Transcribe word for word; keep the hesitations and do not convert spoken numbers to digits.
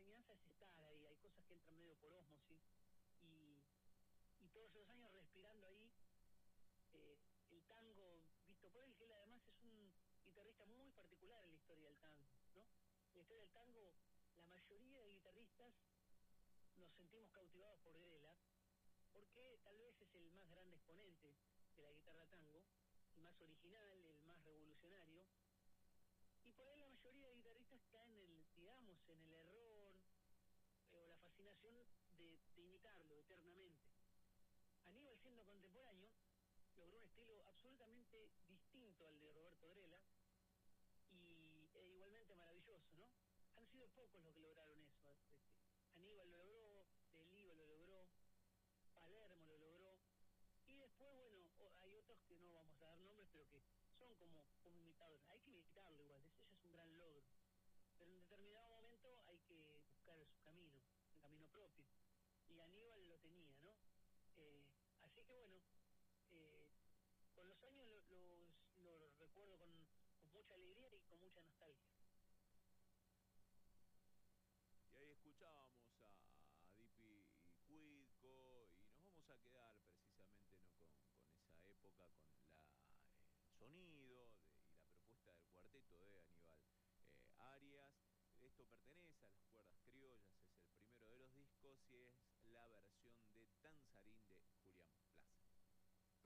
enseñanza es estar ahí, hay cosas que entran medio por ósmosis, y, y todos esos años respirando ahí eh, el tango visto por él, que él además es un guitarrista muy particular en la historia del tango, ¿no? En la historia del tango, la mayoría de guitarristas nos sentimos cautivados por Grela, porque tal vez es el más grande exponente de la guitarra tango, el más original, el más revolucionario, y por ahí la mayoría de guitarristas caen en el, digamos, en el error eh, o la fascinación de, de imitarlo eternamente. Aníbal, siendo contemporáneo, logró un estilo absolutamente distinto al de Roberto Grela, y e igualmente maravilloso, ¿no? Han sido pocos los que lograron eso. Este, Aníbal lo logró, Delío lo logró, Palermo lo logró, y después, bueno, hay otros que no vamos a dar nombres, pero que son como, como imitadores. Hay que imitarlo igual, eso ya es un gran logro. Pero en determinado momento hay que buscar su camino, el camino propio. Y Aníbal lo tenía, ¿no? Eh, así que bueno, eh, con los años lo, los, lo recuerdo con, con mucha alegría y con mucha nostalgia. Y ahí escuchábamos a, a Dipi y Cuidco y nos vamos a quedar precisamente no con, con esa época, con la, el sonido de, y la propuesta del cuarteto de Aníbal eh, Arias. Esto pertenece a las cuerdas criollas, es el primero de los discos y es